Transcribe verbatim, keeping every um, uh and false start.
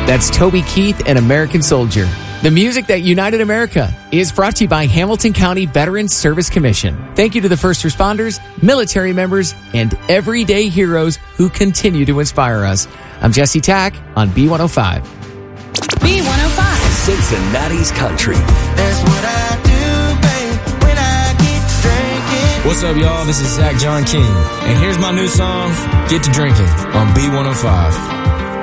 That's Toby Keith and American Soldier. The music that united America is brought to you by Hamilton County Veterans Service Commission. Thank you to the first responders, military members, and everyday heroes who continue to inspire us. I'm Jesse Tack on B one oh five. B one oh five. Cincinnati's Country. That's what I do, babe, when I get drinking. What's up, y'all? This is Zach John King. And here's my new song, Get to Drinking, on B one oh five.